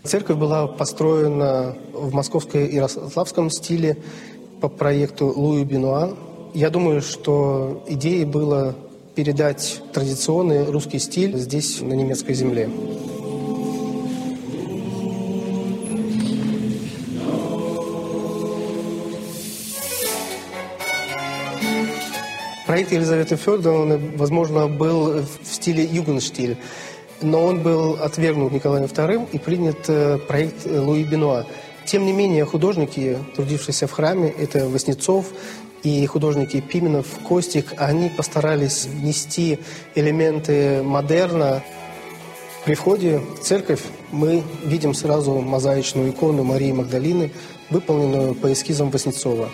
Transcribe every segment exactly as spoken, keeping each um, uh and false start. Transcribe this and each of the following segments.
Церковь была построена в московско-ярославском стиле по проекту Луи Бенуа. Я думаю, что идеей было передать традиционный русский стиль здесь, на немецкой земле. Проект Елизаветы Федоровны, возможно, был в стиле югенстиль, но он был отвергнут Николаем вторым и принят проект Луи Бенуа. Тем не менее, художники, трудившиеся в храме, это Васнецов и художники Пименов, Костик, они постарались внести элементы модерна. При входе в церковь мы видим сразу мозаичную икону Марии Магдалины, выполненную по эскизам Васнецова.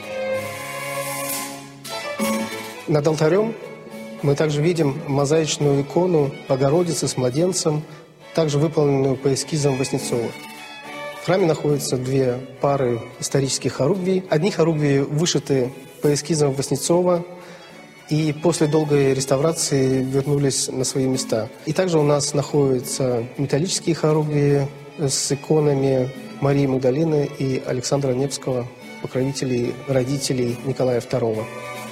Над алтарем мы также видим мозаичную икону Богородицы с младенцем, также выполненную по эскизам Васнецова. В храме находятся две пары исторических хоругвий. Одни хоругвии вышиты по эскизам Васнецова и после долгой реставрации вернулись на свои места. И также у нас находятся металлические хоругвии с иконами Марии Магдалины и Александра Невского, покровителей родителей Николая второго.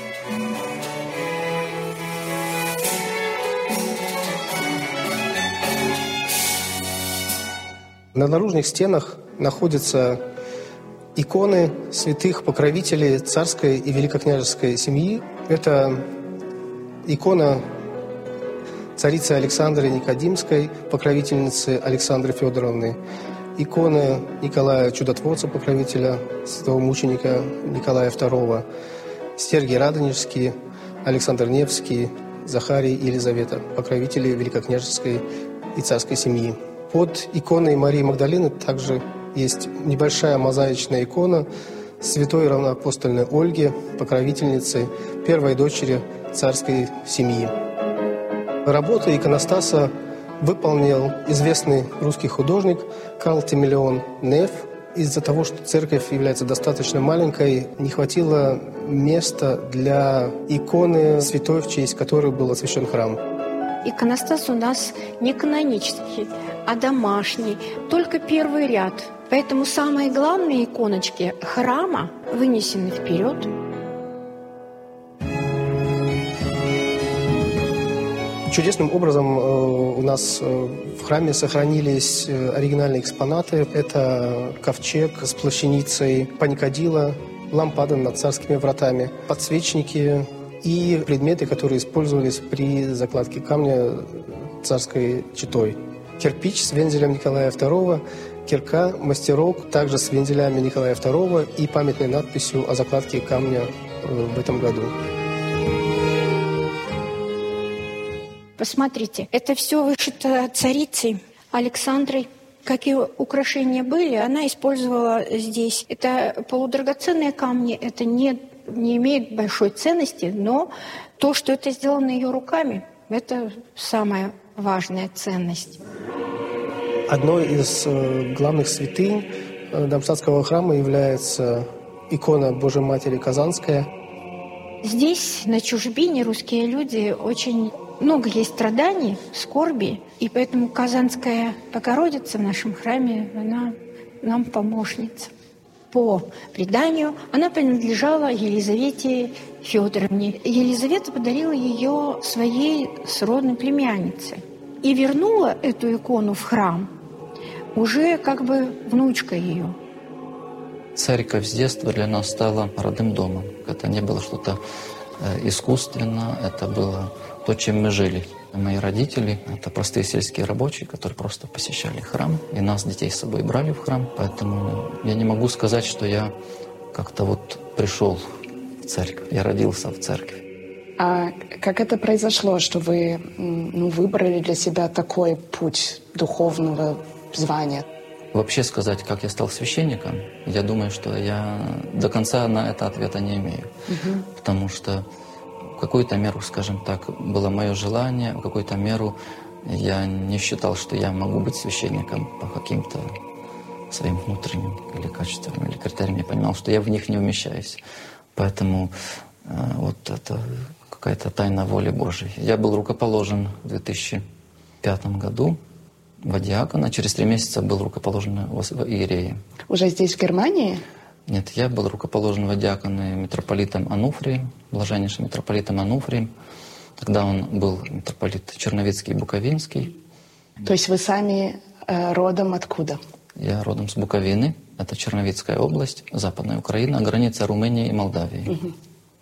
На наружных стенах находятся иконы святых покровителей царской и великокняжеской семьи. Это икона царицы Александры Никодимской, покровительницы Александры Федоровны, икона Николая Чудотворца, покровителя святого мученика Николая второго, Сергий Радонежский, Александр Невский, Захарий и Елизавета, покровители великокняжеской и царской семьи. Под иконой Марии Магдалины также есть небольшая мозаичная икона святой равноапостольной Ольги, покровительницы первой дочери царской семьи. Работу иконостаса выполнил известный русский художник Карл Тимилион Неф. Из-за того, что церковь является достаточно маленькой, не хватило места для иконы святой, в честь которой был освящен храм. Иконостас у нас не канонический, а домашний, только первый ряд. Поэтому самые главные иконочки храма вынесены вперед. Чудесным образом у нас в храме сохранились оригинальные экспонаты. Это ковчег с плащаницей, паникадила, лампада над царскими вратами, подсвечники и предметы, которые использовались при закладке камня царской четой. Кирпич с вензелем Николая второго, кирка, мастерок, также с вензелями Николая второго и памятной надписью о закладке камня в этом году. Посмотрите, это все вышито царицей Александрой. Какие украшения были, она использовала здесь. Это полудрагоценные камни, это не, не имеет большой ценности, но то, что это сделано ее руками, это самая важная ценность. Одной из главных святынь Дармштадтского храма является икона Божией Матери Казанская. Здесь, на чужбине, русские люди очень... Много есть страданий, скорби, и поэтому Казанская Богородица в нашем храме, она нам помощница. По преданию, она принадлежала Елизавете Федоровне. Елизавета подарила ее своей сродной племяннице и вернула эту икону в храм уже как бы внучка ее. Церковь с детства для нас стала родным домом. Это не было что-то искусственно, это было то, чем мы жили. Мои родители – это простые сельские рабочие, которые просто посещали храм, и нас, детей, с собой брали в храм. Поэтому я не могу сказать, что я как-то вот пришел в церковь, я родился в церкви. А как это произошло, что вы ну, выбрали для себя такой путь духовного звания? Вообще сказать, как я стал священником, я думаю, что я до конца на это ответа не имею. Угу. Потому что в какую-то меру, скажем так, было мое желание, в какую-то меру я не считал, что я могу быть священником по каким-то своим внутренним или качествам, или критериям. Я понимал, что я в них не умещаюсь. Поэтому э, вот это какая-то тайна воли Божией. Я был рукоположен в две тысячи пятом году. в диакона. Через три месяца был рукоположен в иерее. Уже здесь, в Германии? Нет, я был рукоположен в диаконы митрополитом Ануфрием, блаженнейшим митрополитом Ануфрием. Тогда он был митрополит Черновицкий и Буковинский. То есть вы сами э, родом откуда? Я родом с Буковины. Это Черновицкая область, Западная Украина, граница Румынии и Молдавии. Угу.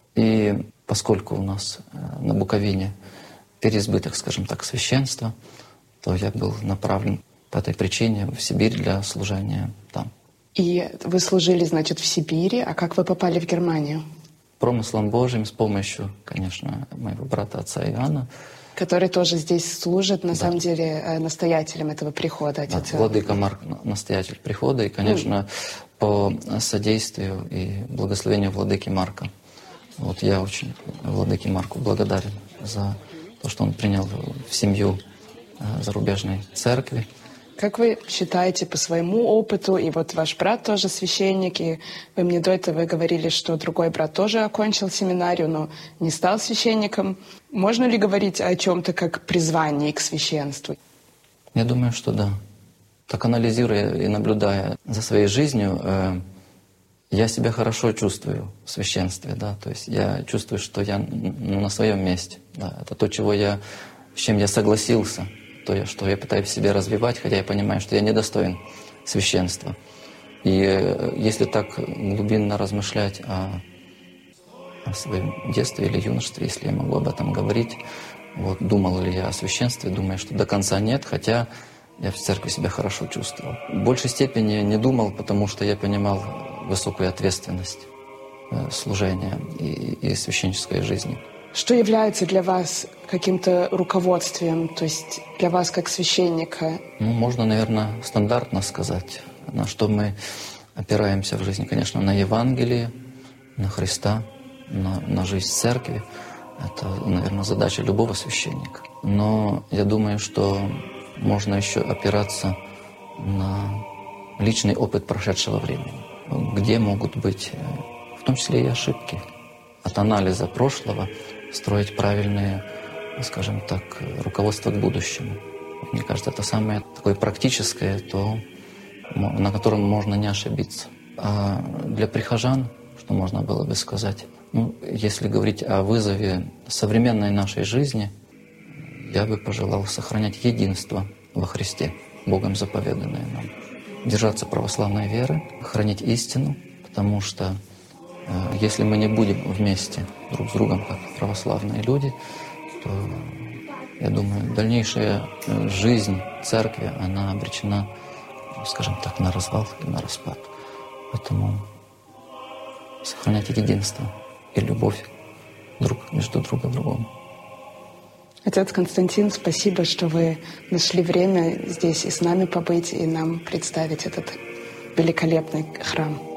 И поскольку у нас на Буковине переизбыток, скажем так, священства, то я был направлен по этой причине в Сибирь для служения там. И вы служили, значит, в Сибири, а как вы попали в Германию? Промыслом Божьим, с помощью, конечно, моего брата отца Иоанна. Который тоже здесь служит, на да. самом деле, настоятелем этого прихода. Да, владыка Марк, настоятель прихода, и, конечно, mm. по содействию и благословению владыки Марка. Вот я очень владыке Марку благодарен за то, что он принял в семью зарубежной церкви. Как вы считаете по своему опыту, и вот ваш брат тоже священник, и вы мне до этого говорили, что другой брат тоже окончил семинарию, но не стал священником. Можно ли говорить о чем-то как призвании к священству? Я думаю, что да. Так анализируя и наблюдая за своей жизнью, э, я себя хорошо чувствую в священстве, да, то есть я чувствую, что я ну, на своем месте, да, это то, чего я, с чем я согласился. То, что я пытаюсь в себе развивать, хотя я понимаю, что я недостоин священства. И если так глубинно размышлять о, о своем детстве или юношестве, если я могу об этом говорить, вот, думал ли я о священстве, думаю, что до конца нет, хотя я в церкви себя хорошо чувствовал. В большей степени не думал, потому что я понимал высокую ответственность служения и, и священнической жизни. Что является для вас каким-то руководством, то есть для вас как священника? Ну, можно, наверное, стандартно сказать, на что мы опираемся в жизни. Конечно, на Евангелие, на Христа, на, на жизнь церкви. Это, наверное, задача любого священника. Но я думаю, что можно еще опираться на личный опыт прошедшего времени, где могут быть, в том числе и ошибки. От анализа прошлого строить правильные, скажем так, руководство к будущему. Мне кажется, это самое такое практическое, то, на котором можно не ошибиться. А для прихожан, что можно было бы сказать, ну, если говорить о вызове современной нашей жизни, я бы пожелал сохранять единство во Христе, Богом заповеданное нам. Держаться православной веры, хранить истину, потому что если мы не будем вместе друг с другом, как православные люди, то, я думаю, дальнейшая жизнь церкви, она обречена, скажем так, на развал и на распад. Поэтому сохранять единство и любовь друг между другом другом. Отец Константин, спасибо, что вы нашли время здесь и с нами побыть, и нам представить этот великолепный храм.